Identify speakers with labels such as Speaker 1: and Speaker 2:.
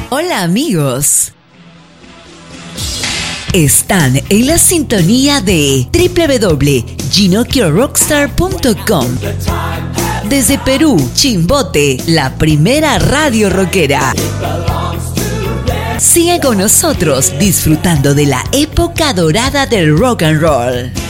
Speaker 1: Hola amigos. Están en la sintonía de www.GinoKioRockstar.com. Desde Perú, Chimbote, la primera radio rockera. Sigue con nosotros disfrutando de la época dorada del rock and roll.